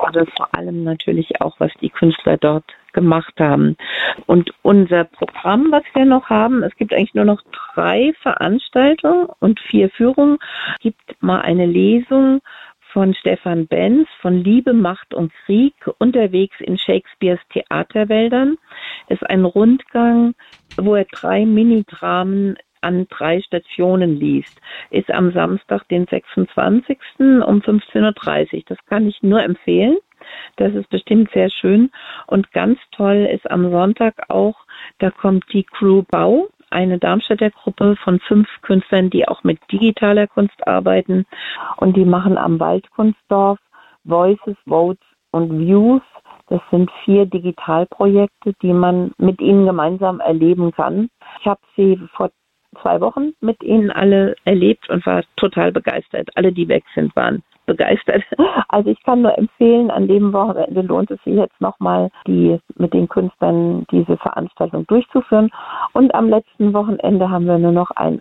oder vor allem natürlich auch, was die Künstler dort gemacht haben. Und unser Programm, was wir noch haben, es gibt eigentlich nur noch 3 Veranstaltungen und 4 Führungen. Es gibt mal eine Lesung von Stefan Benz von Liebe, Macht und Krieg unterwegs in Shakespeares Theaterwäldern. Ist ein Rundgang, wo er 3 Minidramen an 3 Stationen liest. Ist am Samstag, den 26. um 15.30 Uhr. Das kann ich nur empfehlen. Das ist bestimmt sehr schön. Und ganz toll ist am Sonntag auch, da kommt die Crew Bau, eine Darmstädter Gruppe von 5 Künstlern, die auch mit digitaler Kunst arbeiten. Und die machen am Waldkunstdorf Voices, Votes und Views. Das sind 4 Digitalprojekte, die man mit ihnen gemeinsam erleben kann. Ich habe sie vor 2 Wochen mit ihnen alle erlebt und war total begeistert. Alle, die weg sind, waren begeistert. Also ich kann nur empfehlen, an dem Wochenende lohnt es sich jetzt nochmal, mit den Künstlern diese Veranstaltung durchzuführen. Und am letzten Wochenende haben wir nur noch ein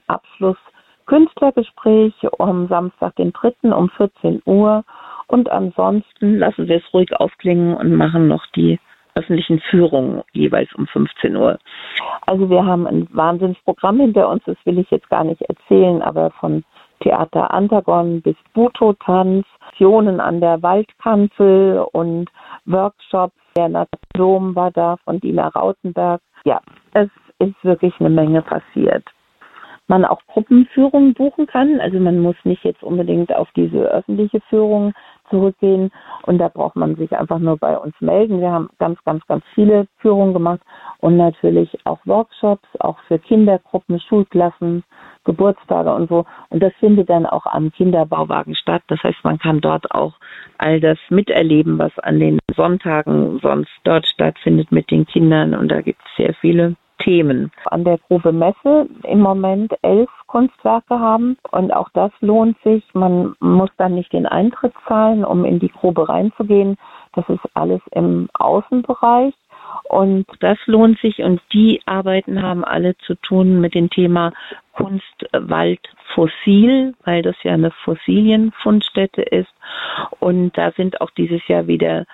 Abschluss-Künstlergespräch am Samstag, den 3. um 14 Uhr. Und ansonsten lassen wir es ruhig aufklingen und machen noch die öffentlichen Führungen jeweils um 15 Uhr. Also wir haben ein Wahnsinnsprogramm hinter uns, das will ich jetzt gar nicht erzählen, aber von Theater Antagon bis Buto-Tanz, Aktionen an der Waldkanzel und Workshops. Der Natum war da von Dina Rautenberg. Ja, es ist wirklich eine Menge passiert. Man auch Gruppenführungen buchen kann, also man muss nicht jetzt unbedingt auf diese öffentliche Führung zurückgehen und da braucht man sich einfach nur bei uns melden. Wir haben ganz viele Führungen gemacht und natürlich auch Workshops, auch für Kindergruppen, Schulklassen, Geburtstage und so. Und das findet dann auch am Kinderbauwagen statt. Das heißt, man kann dort auch all das miterleben, was an den Sonntagen sonst dort stattfindet mit den Kindern. Und da gibt es sehr viele Themen. An der Grube Messe im Moment 11 Kunstwerke haben und auch das lohnt sich. Man muss dann nicht den Eintritt zahlen, um in die Grube reinzugehen. Das ist alles im Außenbereich und das lohnt sich und die Arbeiten haben alle zu tun mit dem Thema Kunstwald Fossil, weil das ja eine Fossilienfundstätte ist und da sind auch dieses Jahr wieder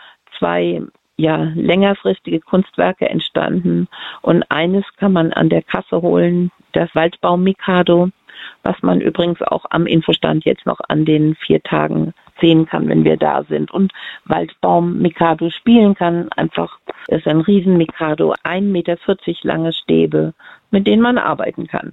2 längerfristige Kunstwerke entstanden und eines kann man an der Kasse holen, das Waldbaum-Mikado, was man übrigens auch am Infostand jetzt noch an den 4 Tagen sehen kann, wenn wir da sind und Waldbaum-Mikado spielen kann. Einfach ist ein Riesen-Mikado, 1,40 Meter lange Stäbe, mit denen man arbeiten kann.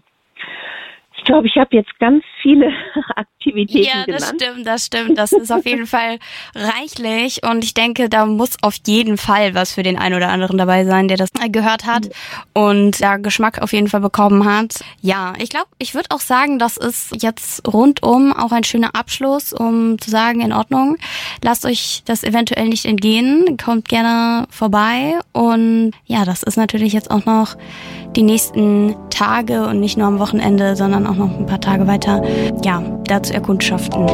Ich glaube, ich habe jetzt ganz viele Aktivitäten genannt. Ja, das stimmt. Das ist auf jeden Fall reichlich und ich denke, da muss auf jeden Fall was für den einen oder anderen dabei sein, der das gehört hat und da Geschmack auf jeden Fall bekommen hat. Ja, ich glaube, ich würde auch sagen, das ist jetzt rundum auch ein schöner Abschluss, um zu sagen, in Ordnung, lasst euch das eventuell nicht entgehen, kommt gerne vorbei und ja, das ist natürlich jetzt auch noch die nächsten Tage und nicht nur am Wochenende, sondern auch noch ein paar Tage weiter, ja, dazu erkundschaften.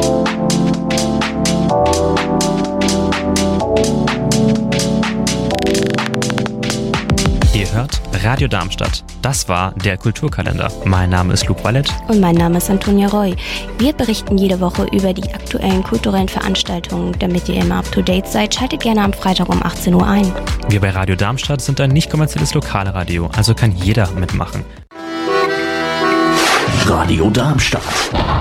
Ihr hört Radio Darmstadt. Das war der Kulturkalender. Mein Name ist Luc Wallet. Und mein Name ist Antonia Roy. Wir berichten jede Woche über die aktuellen kulturellen Veranstaltungen. Damit ihr immer up-to-date seid, schaltet gerne am Freitag um 18 Uhr ein. Wir bei Radio Darmstadt sind ein nicht kommerzielles Lokalradio, also kann jeder mitmachen. Radio Darmstadt.